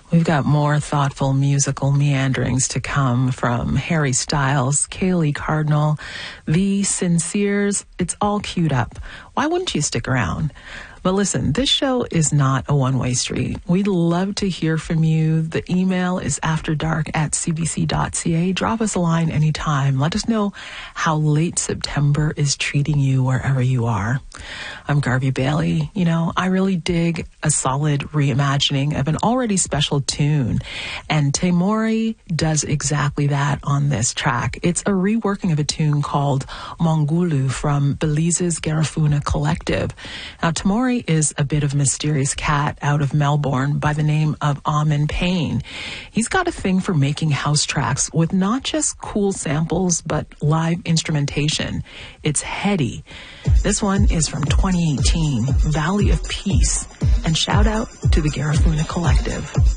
We've got more thoughtful musical meanderings to come from Harry Styles, Kaylee Cardinal, The Sinceres. It's all queued up. Why wouldn't you stick around? But listen, this show is not a one-way street. We'd love to hear from you. The email is afterdark@cbc.ca. Drop us a line anytime. Let us know how late September is treating you wherever you are. I'm Garvey Bailey. You know, I really dig a solid reimagining of an already special tune. And Temori does exactly that on this track. It's a reworking of a tune called Mongulu from Belize's Garifuna Collective. Now, Temori is a bit of a mysterious cat out of Melbourne by the name of Amin Payne. He's got a thing for making house tracks with not just cool samples, but live instrumentation. It's heady. This one is from 2018, Valley of Peace. And shout out to the Garifuna Collective.